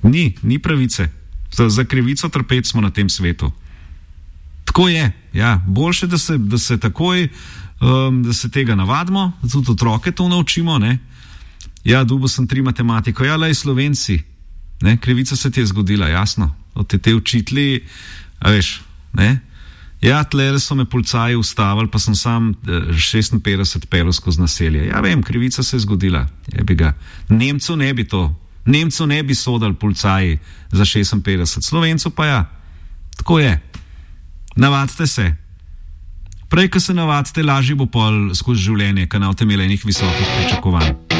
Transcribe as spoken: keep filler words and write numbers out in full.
Ni, ni pravice. Za, za krivico trpeti smo na tem svetu. Tako je, ja. Boljše, da se, da se takoj, um, da se tega navadimo, da tudi otroke to naučimo, ne. Ja, dubo sem tri matematiko, ja, lej Slovenci, ne, krivica se ti je zgodila, jasno. Od te te učitelji, a veš, ne. Ja, tle so me policaji ustavili, pa sem sam šestinpetdeset pelil skozi naselje. Ja, vem, krivica se je zgodila, jebi ga. Nemcu ne bi to, Nemcu ne bi sodali policaji za šestinpetdeset, Slovencu pa ja. Tako je. Navadite se. Prej, ko se navadite, lažje bo pol skozi življenje, ko ne boste imeli enih visokih pričakovanj.